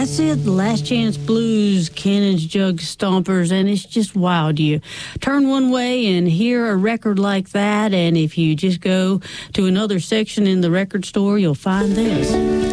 That's it, the Last Chance Blues, Cannon's Jug Stompers, and it's just wild. You turn one way and hear a record like that, and if you just go to another section in the record store, you'll find this.